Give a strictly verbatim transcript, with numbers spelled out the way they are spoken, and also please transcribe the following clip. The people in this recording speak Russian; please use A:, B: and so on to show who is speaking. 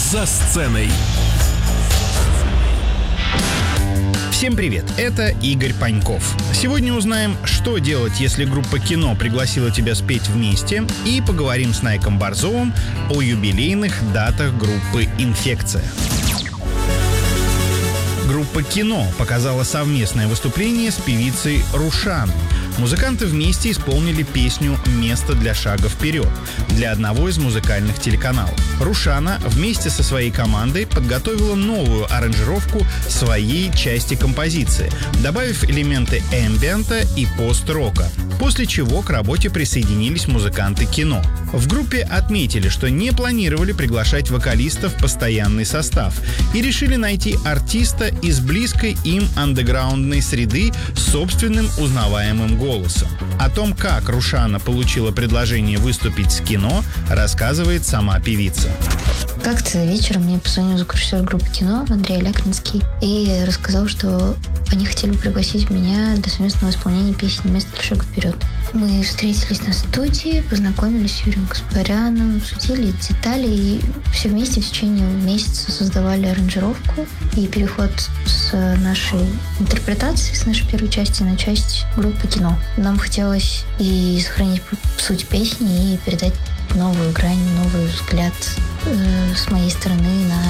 A: «За сценой».
B: Всем привет, это Игорь Паньков. Сегодня узнаем, что делать, если группа «Кино» пригласила тебя спеть вместе, и поговорим с Найком Борзовым о юбилейных датах группы «Инфекция». Группа «Кино» показала совместное выступление с певицей Рушаной. Музыканты вместе исполнили песню «Место для шага вперед» для одного из музыкальных телеканалов. Рушана вместе со своей командой подготовила новую аранжировку своей части композиции, добавив элементы эмбиента и пост-рока, после чего к работе присоединились музыканты «Кино». В группе отметили, что не планировали приглашать вокалистов в постоянный состав и решили найти артиста из близкой им андеграундной среды с собственным узнаваемым голосом. О том, как Рушана получила предложение выступить с «Кино», рассказывает сама певица.
C: Как-то вечером мне позвонил звукорежиссер группы «Кино» Андрей Алякринский и рассказал, что они хотели пригласить меня для совместного исполнения песни «Место для шага вперед». Мы встретились на студии, познакомились с Юрием Гаспаряном, обсудили детали и все вместе в течение месяца создавали аранжировку и переход с нашей интерпретации, с нашей первой части на часть группы «Кино». Нам хотелось и сохранить суть песни, и передать новую грань, новый взгляд э, с моей стороны на